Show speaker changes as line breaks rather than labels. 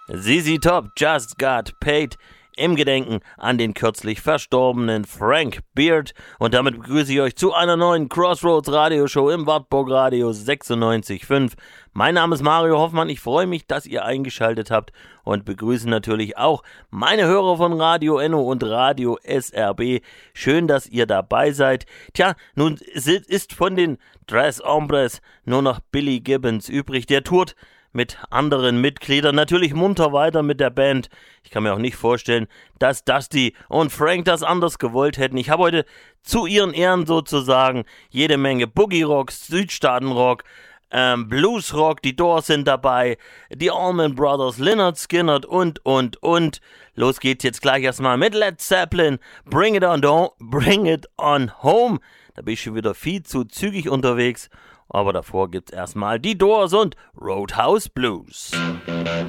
ZZ Top, Just Got Paid, im Gedenken an den kürzlich verstorbenen Frank Beard. Und damit begrüße ich euch zu einer neuen Crossroads Radioshow im Wartburg Radio 96.5. Mein Name ist Mario Hoffmann, ich freue mich, dass ihr eingeschaltet habt und begrüße natürlich auch meine Hörer von Radio Enno und Radio SRB. Schön, dass ihr dabei seid. Tja, nun ist von den Tres Hombres nur noch Billy Gibbons übrig. Der tourt mit anderen Mitgliedern natürlich munter weiter mit der Band. Ich kann mir auch nicht vorstellen, dass Dusty und Frank das anders gewollt hätten. Ich habe heute zu ihren Ehren sozusagen jede Menge Boogie-Rock, Südstaaten-Rock, Blues-Rock, die Doors sind dabei, die Allman Brothers, Lynyrd Skynyrd und. Los geht's jetzt gleich erstmal mit Led Zeppelin, Bring It On Home. Da bin ich schon wieder viel zu zügig unterwegs. Aber davor gibt's erstmal die Doors und Roadhouse Blues.